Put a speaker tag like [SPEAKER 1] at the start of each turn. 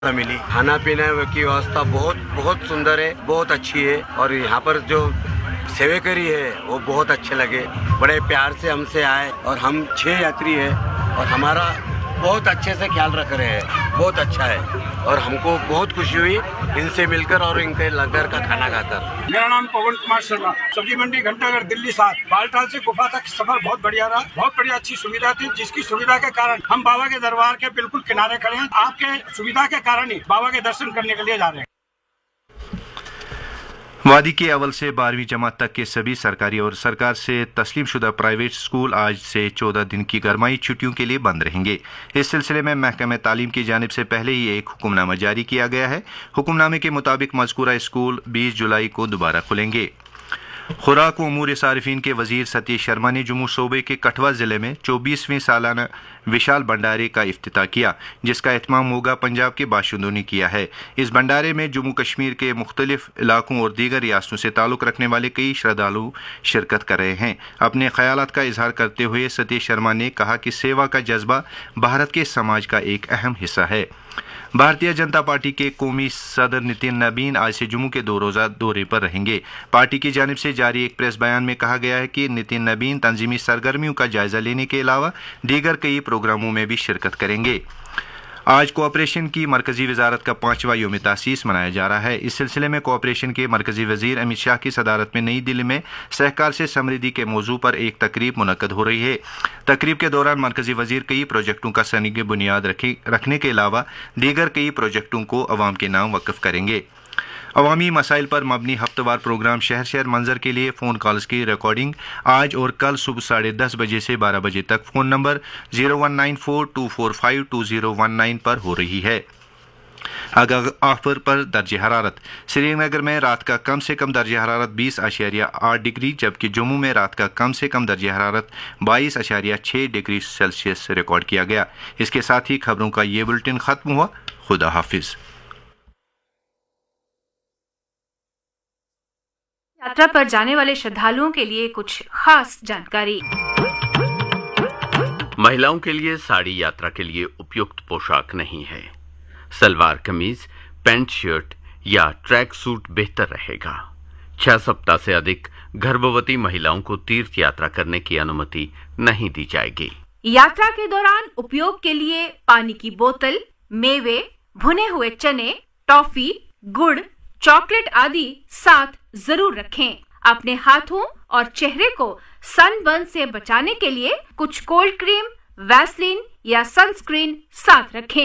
[SPEAKER 1] मिली। खाना पीने की व्यवस्था बहुत बहुत सुंदर है, बहुत अच्छी है और यहाँ पर जो सेवेकरी है वो बहुत अच्छे लगे। बड़े प्यार से हमसे आए और हम 6 यात्री हैं और हमारा बहुत अच्छे से ख्याल रख रहे हैं। बहुत अच्छा है और हमको बहुत खुशी हुई इनसे मिलकर और इनके लंगर का खाना खाकर।
[SPEAKER 2] मेरा नाम पवन कुमार शर्मा, सब्जी मंडी घंटाघर दिल्ली 7। बालटाल से गुफा तक सफर बहुत बढ़िया रहा, बहुत बढ़िया अच्छी सुविधा थी, जिसकी सुविधा के कारण हम बाबा के दरबार के बिल्कुल किनारे खड़े हैं। आपके सुविधा के कारण ही बाबा के दर्शन करने के लिए जा रहे हैं।
[SPEAKER 3] वादी के अव्वल से 12वीं जमात तक के सभी सरकारी और सरकार से तस्लीमशुदा प्राइवेट स्कूल आज से 14 दिन की गरमाई छुट्टियों के लिए बंद रहेंगे। इस सिलसिले में महकमे तालीम की जानिब से पहले ही एक हुक्मनामा जारी किया गया है। हुक्मनामे के मुताबिक मज़कूरा स्कूल 20 जुलाई को दोबारा खुलेंगे। खुराक व अमूर सारिफीन के वजीर सतीश शर्मा ने जम्मू सूबे के कठवा जिले में 24वीं सालाना विशाल भंडारे का इफ्तिताह किया, जिसका एहतमाम होगा पंजाब के बाशिंदों ने किया है। इस भंडारे में जम्मू कश्मीर के मुख्तलिफ इलाकों और दीगर रियासतों से ताल्लुक़ रखने वाले कई श्रद्धालु शिरकत कर रहे हैं। अपने ख्यालात का इजहार करते हुए सतीश शर्मा ने कहा कि सेवा का जज्बा भारत के समाज का एक अहम हिस्सा है। भारतीय जनता पार्टी के कौमी सदर नितिन नबीन आज से जम्मू के 2 रोज़ा दौरे पर रहेंगे। पार्टी की जानिब से जारी एक प्रेस बयान में कहा गया है कि नितिन नबीन तंजीमी सरगर्मियों का जायजा लेने के अलावा दीगर कई प्रोग्रामों में भी शिरकत करेंगे। आज कोऑपरेशन की मरकजी वजारत का 5वां यौम तासीस मनाया जा रहा है। इस सिलसिले में कोऑपरेशन के मरकजी वजीर अमित शाह की सदारत में नई दिल्ली में सहकार से समृद्धि के मौजू पर एक तकरीब मुनक्कद हो रही है। तकरीब के दौरान मरकजी वजीर कई प्रोजेक्टों का सनगी बुनियाद रखने के अलावा दीगर कई प्रोजेक्टों को अवाम के नाम वक्फ करेंगे। अवामी मसाइल पर मबनी हफ्तेवार प्रोग्राम शहर शहर मंजर के लिए फ़ोन कॉल्स की रिकॉर्डिंग आज और कल सुबह 10:30 बजे से 12 बजे तक फ़ोन नंबर 019424522019 पर हो रही है। ऑफर पर दर्ज हरारत श्रीनगर में रात का कम से कम दर्ज हरारत 20.8 डिग्री, जबकि जम्मू में रात का कम से कम दर्ज हरारत 22.6 डिग्री सेल्सियस रिकॉर्ड किया गया। इसके साथ ही खबरों का ये बुलेटिन खत्म हुआ। खुदा हाफिज।
[SPEAKER 4] यात्रा पर जाने वाले श्रद्धालुओं के लिए कुछ खास जानकारी।
[SPEAKER 5] महिलाओं के लिए साड़ी यात्रा के लिए उपयुक्त पोशाक नहीं है। सलवार कमीज, पैंट शर्ट या ट्रैक सूट बेहतर रहेगा। 6 सप्ताह से अधिक गर्भवती महिलाओं को तीर्थ यात्रा करने की अनुमति नहीं दी जाएगी।
[SPEAKER 4] यात्रा के दौरान उपयोग के लिए पानी की बोतल, मेवे, भुने हुए चने, टॉफी, गुड़, चॉकलेट आदि साथ जरूर रखें। अपने हाथों और चेहरे को सनबर्न से बचाने के लिए कुछ कोल्ड क्रीम, वैसलीन या सनस्क्रीन साथ रखें।